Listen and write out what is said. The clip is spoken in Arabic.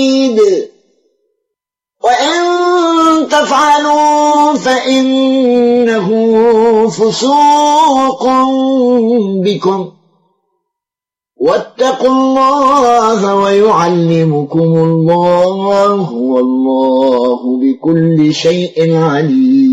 وإن تفعلوا فإنه فسوق بكم واتقوا الله ويعلمكم الله والله بكل شيء عليم